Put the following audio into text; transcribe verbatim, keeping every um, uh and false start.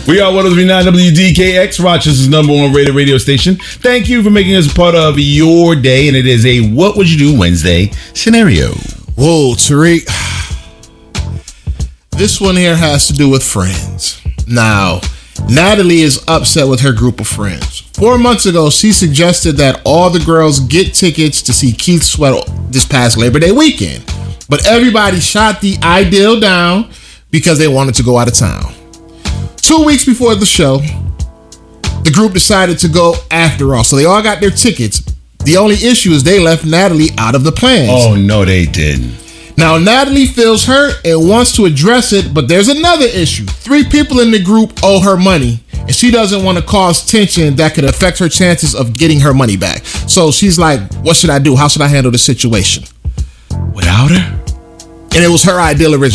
We are one oh three point nine W D K X, Rochester's number one rated radio station. Thank you for making us a part of your day, and it is a What Would You Do Wednesday scenario. Whoa, Tariq. This one here has to do with friends. Now, Natalie is upset with her group of friends. Four months ago, she suggested that all the girls get tickets to see Keith Sweat this past Labor Day weekend. But everybody shot the ideal down because they wanted to go out of town. Two weeks before the show, the group decided to go after all. So they all got their tickets. The only issue is they left Natalie out of the plans. Oh, no, they didn't. Now, Natalie feels hurt and wants to address it, but there's another issue. Three people in the group owe her money, and she doesn't want to cause tension that could affect her chances of getting her money back. So she's like, what should I do? How should I handle the situation? Without her? And it was her ideal originally.